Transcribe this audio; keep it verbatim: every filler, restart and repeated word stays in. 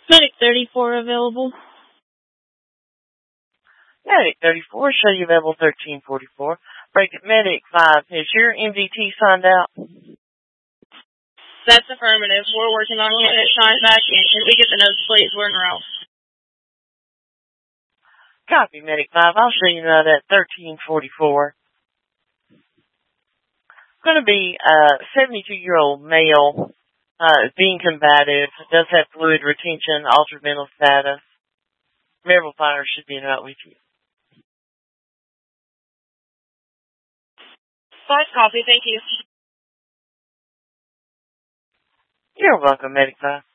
Medic thirty-four available. Medic thirty-four, show you available thirteen forty-four. Break it, Medic five. Is your M V T signed out? That's affirmative. We're working on getting it signed back in. If we get the notes, please, we're en route. Copy, Medic five. I'll show you now that thirteen forty-four. Going to be a seventy-two-year-old male, uh, being combative, does have fluid retention, altered mental status. Marital fire should be in route with you. Five copy, thank you. You're welcome, Medic five.